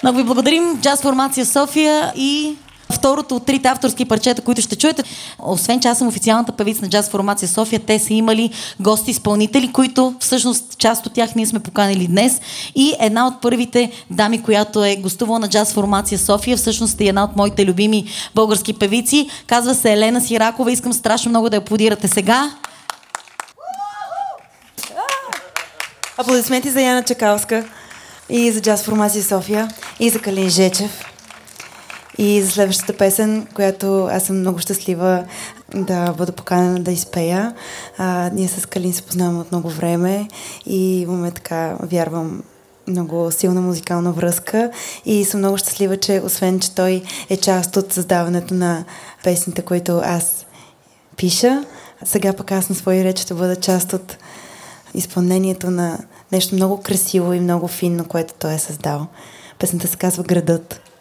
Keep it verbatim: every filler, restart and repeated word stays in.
Много ви благодарим. Джаз формация София и второто от трите авторски парчета, които ще чуете. Освен че аз съм официалната певица на Джаз формация София, те са имали гости-изпълнители, които всъщност част от тях ние сме поканили днес. И една от първите дами, която е гостувала на Джаз формация София, всъщност е една от моите любими български певици. Казва се Елена Сиракова. Искам страшно много да я аплодирате сега. Аплодисменти за Яна Чакалска и за Джаз формация София и за Калин Жечев. И за следващата песен, която аз съм много щастлива да бъда поканена да изпея. А, ние с Калин се познаваме от много време и имаме така, вярвам, много силна музикална връзка и съм много щастлива, че освен, че той е част от създаването на песните, които аз пиша, сега пък аз на свои реч ще бъда част от изпълнението на нещо много красиво и много финно, което той е създал. Песента се казва "Градът".